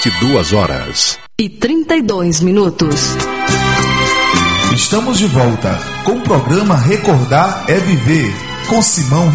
22h32. Estamos de volta com o programa Recordar é Viver, com Simão